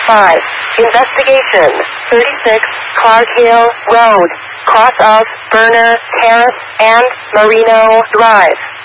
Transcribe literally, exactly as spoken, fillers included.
five. Investigation. thirty-six Clark Hill Road, cross of Burner Terrace and Marino Drive.